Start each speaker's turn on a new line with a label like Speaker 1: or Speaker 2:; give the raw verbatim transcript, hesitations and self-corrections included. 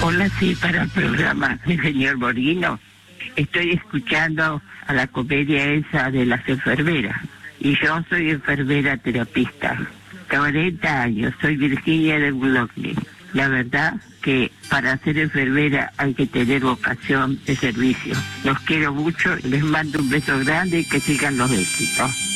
Speaker 1: Hola, sí, para el programa del señor Borghino. Estoy escuchando a la comedia esa de las enfermeras. Y yo soy enfermera terapista. cuarenta años, soy Virginia de Boulogne. La verdad que para ser enfermera hay que tener vocación de servicio. Los quiero mucho, les mando un beso grande y que sigan los éxitos.